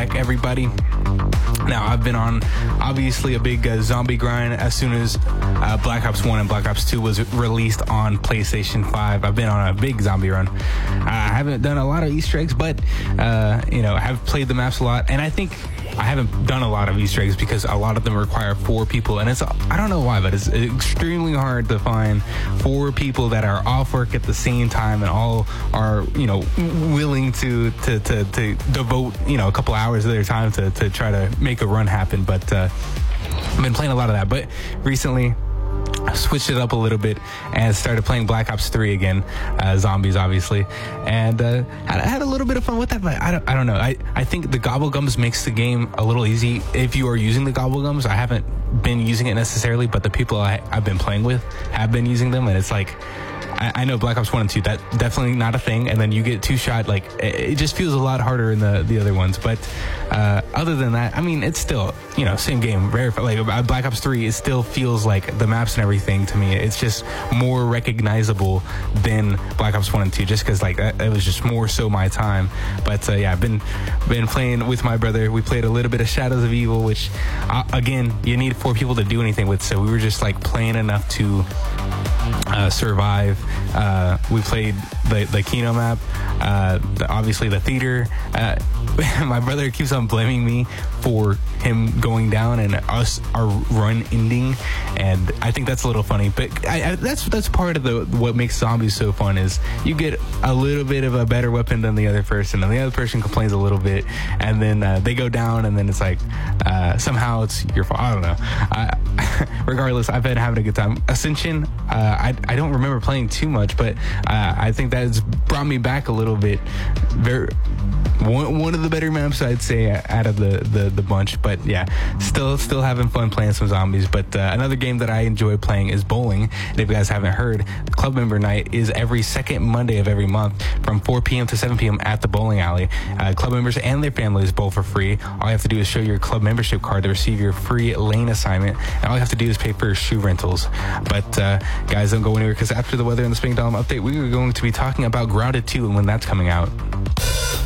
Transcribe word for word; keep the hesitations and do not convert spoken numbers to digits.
back, everybody. Now, I've been on, obviously, a big uh, zombie grind as soon as uh, Black Ops one and Black Ops two was released on PlayStation five. I've been on a big zombie run. I haven't done a lot of Easter eggs, but, uh, you know, I have played the maps a lot. And I think I haven't done a lot of Easter eggs because a lot of them require four people. And it's, I don't know why, but it's extremely hard to find four people that are off work at the same time and all are, you know, willing to, to, to, to devote, you know, a couple hours of their time to, to try to make a run happen. But uh, I've been playing a lot of that. But recently, I switched it up a little bit and started playing Black Ops three again, uh, zombies obviously, and uh, I had a little bit of fun with that. But I don't, I don't know. I, I think the Gobblegums makes the game a little easy if you are using the Gobblegums. I haven't been using it necessarily, but the people I, I've been playing with have been using them, and it's like, I, I know Black Ops one and two, that definitely not a thing, and then you get two shot, like, it, it just feels a lot harder in the, the other ones. But uh, other than that, I mean, it's still, you know, same game. Very, like, Black Ops three, it still feels like the maps and everything to me. It's just more recognizable than Black Ops one and two, just because, like, that, it was just more so my time. But uh, yeah, I've been been playing with my brother. We played a little bit of Shadows of Evil, which, uh, again, you need four people to do anything with, so we were just, like, playing enough to uh, survive. Uh, we played the, the Kino map, uh, the, obviously the theater. Uh, my brother keeps on blaming me for him going down and us, our run ending, and I think that's a little funny. But I, I, that's that's part of the what makes zombies so fun is you get a little bit of a better weapon than the other person, and the other person complains a little bit, and then uh, they go down, and then it's like uh, somehow it's your fault. I don't know. Uh, regardless, I've been having a good time. Ascension, uh, I I don't remember playing too much, but uh, I think that has brought me back a little bit. Very one, one of the better maps, I'd say, out of the, the, the bunch. But yeah, still still having fun playing some zombies. But uh, another game that I enjoy playing is bowling. And if you guys haven't heard, Club Member Night is every second Monday of every month from four p.m. to seven p.m. at the bowling alley. Uh, club members and their families bowl for free. All you have to do is show your club membership card to receive your free lane assignment. And all you have to do is pay for your shoe rentals. But uh, guys, don't go anywhere, because after the weather and the Spring Dollar update, we are going to be talking about Grounded two and when that's coming out.